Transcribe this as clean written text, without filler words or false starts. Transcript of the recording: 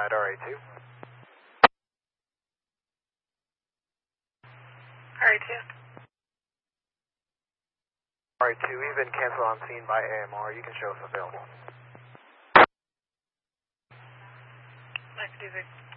at RA2. RA2. RA2, we've been canceled on scene by AMR. You can show us available. Mike,